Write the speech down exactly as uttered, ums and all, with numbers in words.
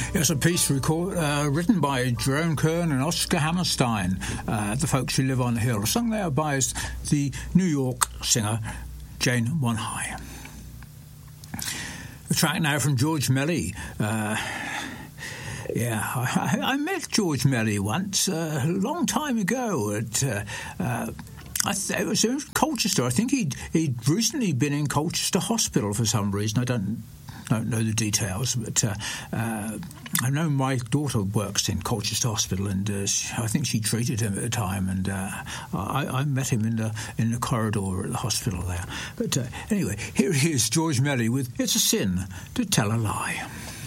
It's a piece record, uh, written by Jerome Kern and Oscar Hammerstein, uh, the folks who live on the hill, sung there by the New York singer Jane Monhigh. The track now from George Melly. Uh, yeah, I, I met George Melly once, uh, a long time ago at... Uh, uh, I th- it was in Colchester. I think he'd, he'd recently been in Colchester Hospital for some reason. I don't don't know the details, but uh, uh, I know my daughter works in Colchester Hospital, and uh, she, I think she treated him at the time, and uh, I, I met him in the in the corridor at the hospital there. But uh, anyway, here he is, George Melly, with "It's a Sin to Tell a Lie."